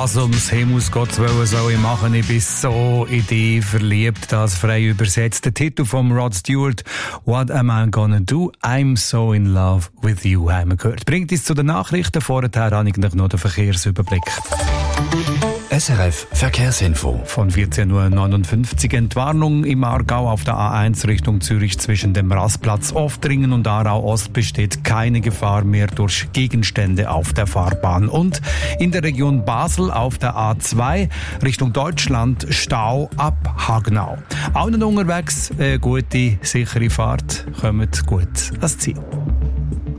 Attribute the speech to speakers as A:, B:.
A: Was ums Himmels Gott wollen soll ich machen? Ich bin so in dich verliebt, das frei übersetzt. Der Titel von Rod Stewart, What am I gonna do? I'm so in love with you, haben wir gehört. Bringt uns zu den Nachrichten. Vorher habe ich noch den Verkehrsüberblick.
B: SRF Verkehrsinfo.
A: Von 14.59 Uhr Entwarnung im Aargau auf der A1 Richtung Zürich zwischen dem Rastplatz Oftringen und Aarau Ost besteht keine Gefahr mehr durch Gegenstände auf der Fahrbahn. Und in der Region Basel auf der A2 Richtung Deutschland Stau ab Hagenau. Allen unterwegs gute, sichere Fahrt, kommt gut ans Ziel.